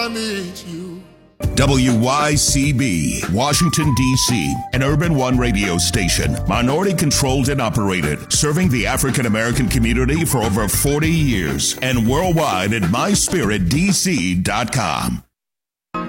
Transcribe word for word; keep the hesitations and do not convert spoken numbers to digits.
need you. W Y C B, Washington, D C, an Urban One radio station, minority-controlled and operated, serving the African-American community for over forty years, and worldwide at my spirit d c dot com.